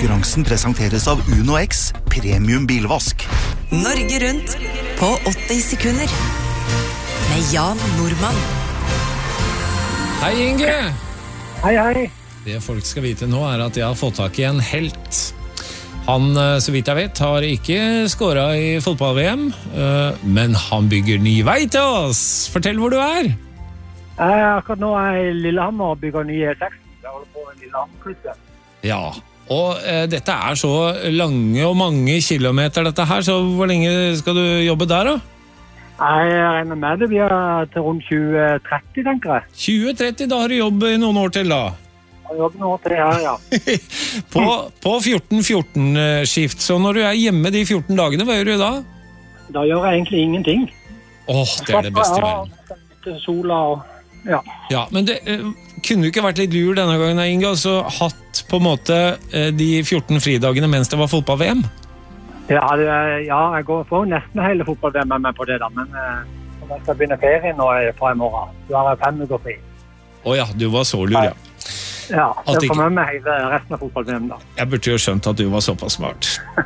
Konkurransen presenteres av Uno X, premium bilvask. Norge rundt på 80 sekunder. Med Jan Normann. Hei Inge! Hei. Det folk skal vite nå at jeg har fått tak i en helt. Han, så vidt jeg vet, har ikke skåret i fotball-VM, men han bygger ny vei til oss. Fortell hvor du er. Akkurat nå er jeg i Lillehammer og bygger ny E6. Jeg holder på med Lillehammer-krysset. Ja, og dette er så lange og mange kilometer dette her, så hvor lenge skal du jobbe der da? Jeg regner med det blir til rundt 2030, tenker jeg. 2030, da har du jobb i noen år til da? Jeg jobber noen år til her, ja. på 14-14-skift, så når du er hjemme de 14 dagene, hva gjør du da? Da gjør jeg egentlig ingenting. Det er det beste i verden. Til sola og... Ja, men det kunne jo ikke vært litt lur denne gangen, Inge, altså hatt på en måte de 14 fridagene mens det var fotball-VM? Ja, jeg går for nesten hele fotball-VM med meg på det da, men jeg skal begynne ferien nå fra i morgen. Så har jeg 5 uker fri. Åja, du var så lur, ja. Ja, jeg får med meg hele resten av fotball-VM da. Jeg burde jo skjønt at du var såpass smart.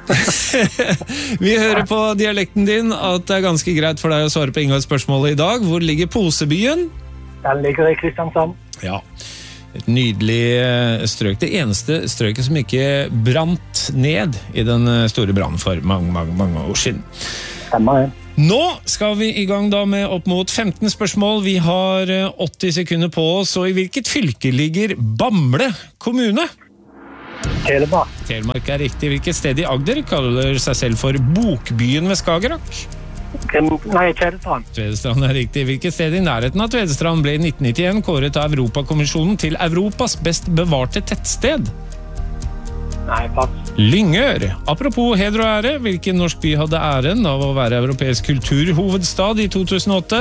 Vi hører på dialekten din at det er ganske greit for deg å svare på Ingvards spørsmål i dag. Hvor ligger Posebyen? Den ligger i Kristiansand. Ja, et nydelig strøk. Det eneste strøket som ikke brant ned i den store brannen for mange år siden. Stemmer det. Nå skal vi i gang da med opp mot 15 spørsmål. Vi har 80 sekunder på oss, og i hvilket fylke ligger Bamble kommune? Telemark. Telemark er riktig. Hvilket sted i Agder kaller seg selv for Bokbyen ved Skagerrak? Nei, Tvedestrand. Tvedestrand er riktig. Hvilket sted i nærheten av Tvedestrand ble i 1991 kåret av Europakommisjonen til Europas best bevarte tettsted? Nei, pass. Lyngør. Apropos heder og ære, hvilken norsk by hadde æren av å være europeisk kulturhovedstad i 2008?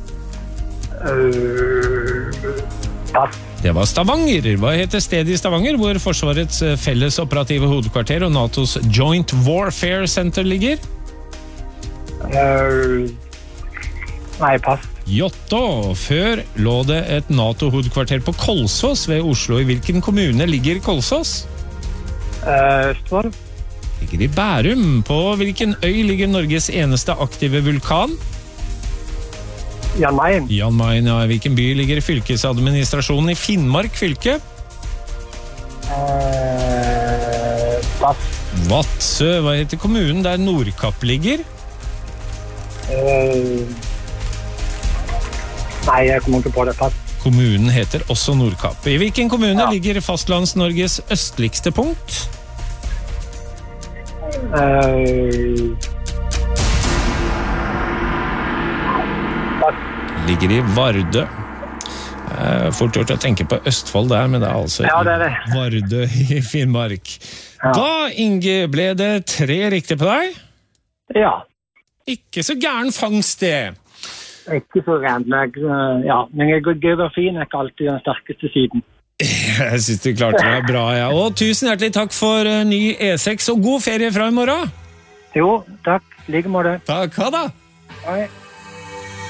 Pass. Det var Stavanger. Hva heter stedet i Stavanger, hvor Forsvarets felles operative hovedkvarter og NATOs Joint Warfare Center ligger? Nei, pass. Jåttå. Før lå det et NATO-hovedkvarter på Kolsås ved Oslo. I hvilken kommune ligger Kolsås? Østfold. Ligger i Bærum. På hvilken øy ligger Norges eneste aktive vulkan? Jan Mayen. Jan Mayen, ja. I hvilken by ligger fylkesadministrasjonen i Finnmark fylke? Pass. Vadsø. Hva heter kommunen der Nordkapp ligger? Nei, jeg kommer ikke på det. Pass. Kommunen heter også Nordkapp. I hvilken kommune ligger Fastlands-Norges østligste punkt? Ligger i Vardø. Fort gjort å tenke på Østfold der, men det er altså det er det. Vardø i Finnmark. Da, Inge, ble det 3 riktig på deg? Ja. Ikke så gæren fangst det. Ikke så rent, men geografien er ikke alltid den sterkeste siden. Jeg synes du klarte det bra, ja. Og tusen hjertelig takk for ny E6, og god ferie fra i morgen. Jo, takk. Like måte. Takk, ha det. Hei.